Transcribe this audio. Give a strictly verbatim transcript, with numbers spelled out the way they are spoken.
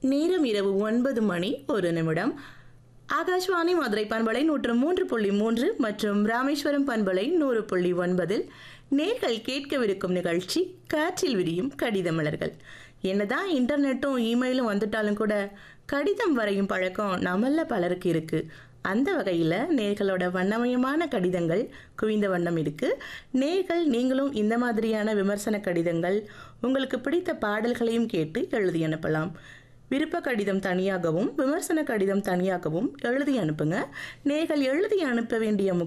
நேரம் இரவு ஒன்பது மணி ஒரு நிமிடம். ஆகாஷ்வாணி மதுரை பண்பலை நூற்று மூன்று புள்ளி மூன்று மற்றும் ராமேஸ்வரம் பண்பலை நூறு புள்ளி ஒன்பதில் நேர்கள் கேட்கவிருக்கும் நிகழ்ச்சி காற்றில் விரியும் கடித மலர்கள். என்னதான் இன்டர்நெட்டும் இமெயிலும் வந்துட்டாலும் கூட கடிதம் வரையும் பழக்கம் நம்மள பலருக்கு இருக்கு. அந்த வகையில் நேர்களோட வண்ணமயமான கடிதங்கள் குவிந்த வண்ணம் இருக்கு. நேர்கள் நீங்களும் இந்த மாதிரியான விமர்சன கடிதங்கள், உங்களுக்கு பிடித்த பாடல்களையும் கேட்டு எழுதி அனுப்பலாம். விருப்ப கடிதம் தனியாகவும் விமர்சன கடிதம் தனியாகவும் எழுதி அனுப்புங்க. நேர்கள் எழுதி அனுப்ப வேண்டிய